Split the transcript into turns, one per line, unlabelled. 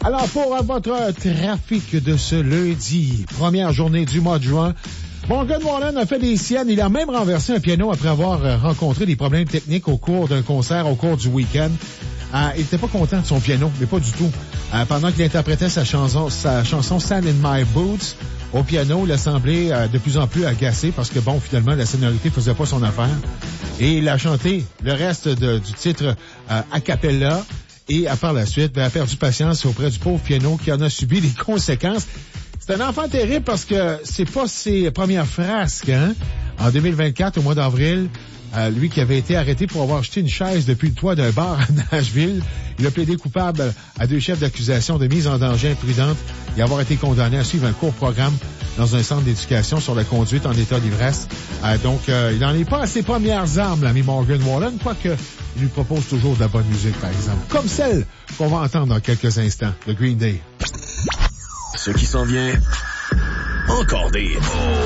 Alors, pour votre trafic de ce lundi, première journée du mois de juin, Morgan Wallen a fait des siennes. Il a même renversé un piano après avoir rencontré des problèmes techniques au cours d'un concert, au cours du week-end. Il était pas content de son piano, mais pas du tout. Pendant qu'il interprétait sa chanson Sand in My Boots au piano, il a semblé de plus en plus agacé parce que, bon, finalement, la sonorité faisait pas son affaire. Et il a chanté le reste du titre a cappella. Et par la suite, a perdu patience auprès du pauvre piano qui en a subi les conséquences. C'est un enfant terrible parce que c'est pas ses premières frasques, hein. En 2024, au mois d'avril, lui qui avait été arrêté pour avoir jeté une chaise depuis le toit d'un bar à Nashville, il a plaidé coupable à 2 chefs d'accusation de mise en danger imprudente et avoir été condamné à suivre un court programme dans un centre d'éducation sur la conduite en état d'ivresse. Donc, il n'en est pas à ses premières armes, l'ami Morgan Wallen, quoique il nous propose toujours de la bonne musique, par exemple, comme celle qu'on va entendre dans quelques instants, de Green Day.
Ce qui s'en vient, encore des